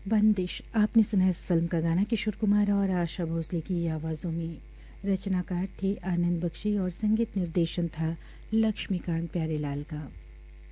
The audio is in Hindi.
बंदिश आपने सुना इस फिल्म का गाना किशोर कुमार और आशा भोसले की आवाज़ों में। रचनाकार थे आनंद बख्शी और संगीत निर्देशन था लक्ष्मीकांत प्यारेलाल का।